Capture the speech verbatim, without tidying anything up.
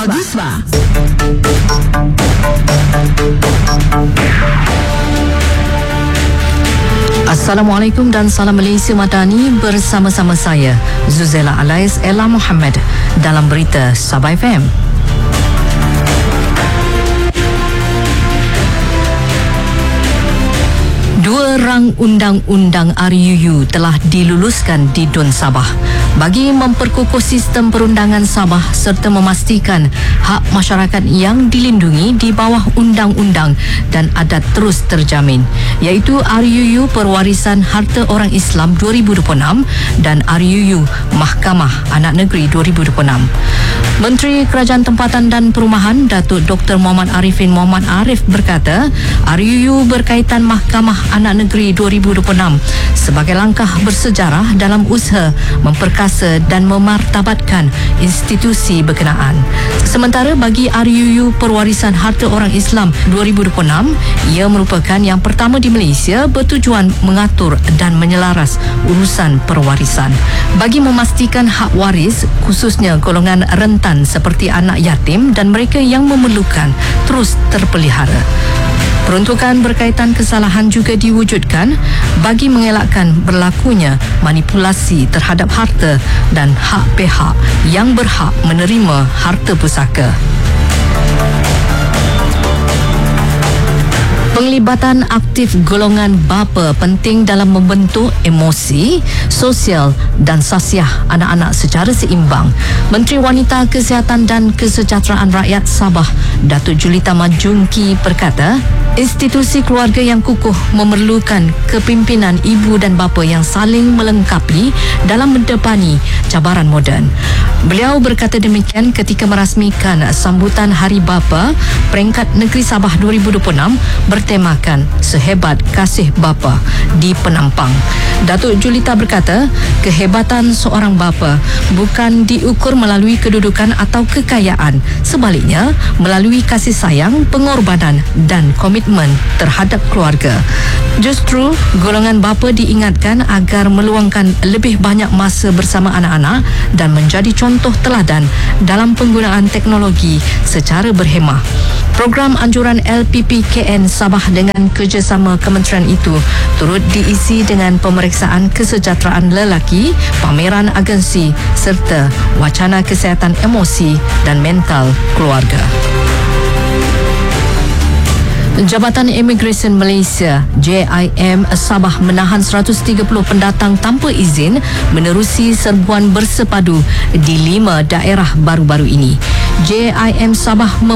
Vizwa. Assalamualaikum dan salam Malaysia Madani, bersama-sama saya Zuzela Alais Ella Muhammad dalam berita Sabah F M. Dua rang undang-undang R U U telah diluluskan di D U N Sabah bagi memperkukuh sistem perundangan Sabah serta memastikan hak masyarakat yang dilindungi di bawah undang-undang dan adat terus terjamin, iaitu R U U Perwarisan Harta Orang Islam dua ribu dua puluh enam dan R U U Mahkamah Anak Negeri dua ribu dua puluh enam. Menteri Kerajaan Tempatan dan Perumahan Datuk Doktor Muhammad Arifin Muhammad Arif berkata, R U U berkaitan Mahkamah Anak Negeri dua ribu dua puluh enam sebagai langkah bersejarah dalam usaha memperkasa dan memartabatkan institusi berkenaan. Sementara bagi R U U Perwarisan Harta Orang Islam dua ribu dua puluh enam, ia merupakan yang pertama di Malaysia bertujuan mengatur dan menyelaras urusan perwarisan bagi memastikan hak waris, khususnya golongan rentan seperti anak yatim dan mereka yang memerlukan, terus terpelihara. Peruntukan berkaitan kesalahan juga diwujudkan bagi mengelakkan berlakunya manipulasi terhadap harta dan hak pihak yang berhak menerima harta pusaka. Penglibatan aktif golongan bapa penting dalam membentuk emosi, sosial dan sasiah anak-anak secara seimbang. Menteri Wanita, Kesihatan dan Kesejahteraan Rakyat Sabah, Datuk Julita Majungki berkata, institusi keluarga yang kukuh memerlukan kepimpinan ibu dan bapa yang saling melengkapi dalam mendepani cabaran moden. Beliau berkata demikian ketika merasmikan sambutan Hari Bapa Peringkat Negeri Sabah dua ribu dua puluh enam bertemakan Sehebat Kasih Bapa di Penampang. Datuk Julita berkata, kehebatan seorang bapa bukan diukur melalui kedudukan atau kekayaan, sebaliknya melalui kasih sayang, pengorbanan dan komitmen terhadap keluarga. Justru golongan bapa diingatkan agar meluangkan lebih banyak masa bersama anak-anak dan menjadi contoh teladan dalam penggunaan teknologi secara berhemah. Program anjuran L P P K N Sabah dengan kerjasama kementerian itu turut diisi dengan pemeriksaan kesejahteraan lelaki, pameran agensi serta wacana kesihatan emosi dan mental keluarga. Jabatan Imigresen Malaysia J I M Sabah menahan seratus tiga puluh pendatang tanpa izin menerusi serbuan bersepadu di lima daerah baru-baru ini. J I M Sabah mem-